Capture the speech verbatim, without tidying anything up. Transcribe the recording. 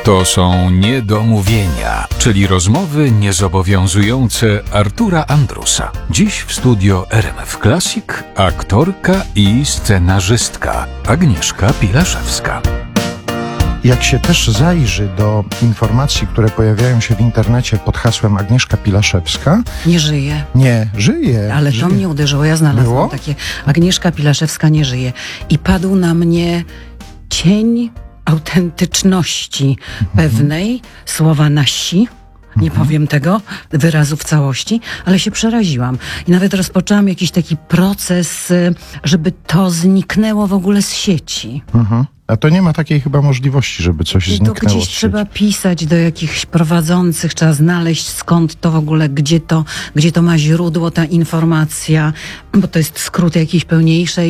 To są niedomówienia, czyli rozmowy niezobowiązujące Artura Andrusa. Dziś w studio R M F Classic aktorka i scenarzystka Agnieszka Pilaszewska. Jak się też zajrzy do informacji, które pojawiają się w internecie pod hasłem Agnieszka Pilaszewska, Nie żyje. nie, żyje. Ale żyje. to mnie uderzyło. Ja znalazłam Było? takie Agnieszka Pilaszewska nie żyje. I padł na mnie cień autentyczności pewnej, słowa nasi. Nie powiem tego wyrazu w całości, ale się przeraziłam. I nawet rozpoczęłam jakiś taki proces, y, żeby to zniknęło w ogóle z sieci. Mhm. A to nie ma takiej chyba możliwości, żeby coś I to zniknęło z gdzieś sieci. trzeba pisać do jakichś prowadzących, trzeba znaleźć skąd to w ogóle, gdzie to, gdzie to ma źródło ta informacja, bo to jest skrót jakiejś pełniejszej